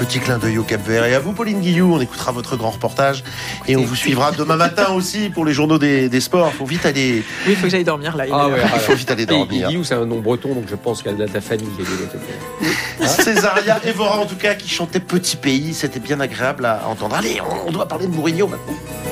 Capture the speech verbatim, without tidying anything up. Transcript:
petit clin d'œil au Cap-Vert. Et à vous, Pauline Guillou, on écoutera votre grand reportage et on vous suivra demain matin aussi pour les journaux des, des sports. Il faut vite aller. Oui, il faut que j'aille dormir là. Il Ah ouais, Il faut vite aller dormir. Guillou, c'est un nom breton, donc je pense qu'elle a de la famille qui est hein Césaria Evora, en tout cas, qui chantait Petit Pays. C'était bien agréable à entendre. Allez, on doit parler de Mourinho maintenant.